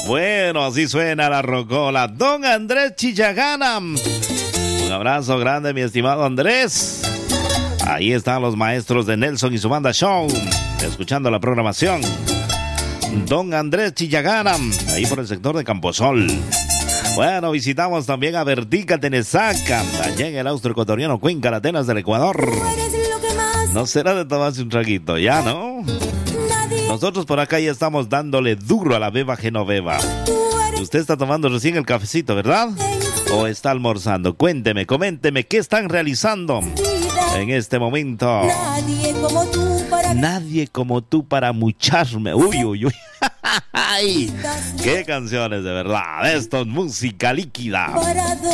Bueno, así suena la rocola. Don Andrés Chillagana. Un abrazo grande, mi estimado Andrés. Ahí están los maestros de Nelson y su banda Show, escuchando la programación. Don Andrés Chillagana, ahí por el sector de Camposol. Bueno, visitamos también a Vertica Tenesaca, allá en el austro-ecuatoriano Cuenca, Atenas del Ecuador. ¿No será de tomarse un traguito ya, no? Nosotros por acá ya estamos dándole duro a la beba Genoveva. Usted está tomando recién el cafecito, ¿verdad? ¿O está almorzando? Cuénteme, coménteme, ¿qué están realizando en este momento? Nadie como tú para mucharme. Uy, uy, uy. ¡Ay! ¡Qué canciones, de verdad! Esto es música líquida.